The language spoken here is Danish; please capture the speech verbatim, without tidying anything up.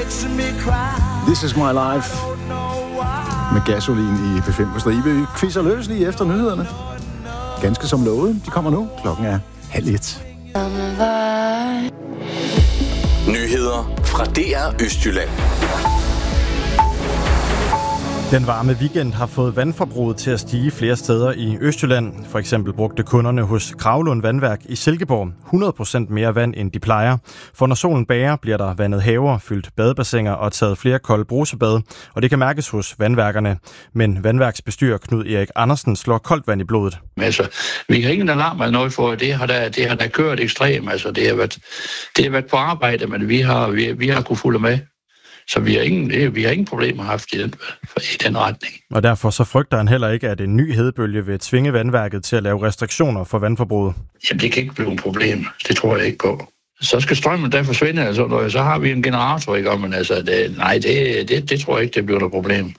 This is my life. Med Gasolin i P fem på stribe. Vi quizzer løs lige efter nyhederne. Ganske som lovet. De kommer nu. Klokken er halv et. Nyheder fra D R Østjylland. Den varme weekend har fået vandforbruget til at stige flere steder i Østjylland. For eksempel brugte kunderne hos Kravlund Vandværk i Silkeborg hundrede procent mere vand, end de plejer. For når solen bager, bliver der vandet haver, fyldt badebassiner og taget flere kolde brusebade, og det kan mærkes hos vandværkerne. Men vandværksbestyrer Knud Erik Andersen slår koldt vand i blodet. Altså, vi har ingen alarm eller noget for, det har der, det har der kørt ekstremt. Altså, det har været, det har været på arbejde, men vi har, vi, vi har kunnet fulde med. Så vi har ingen, vi har ingen problemer haft i den, i den retning. Og derfor så frygter han heller ikke, at en ny hedebølge vil tvinge vandværket til at lave restriktioner for vandforbruget. Jamen, det kan ikke blive et problem. Det tror jeg ikke på. Så skal strømmen der forsvinde, altså, så har vi en generator, ikke om, men altså, det, nej, det, det, det tror jeg ikke, det bliver et problem.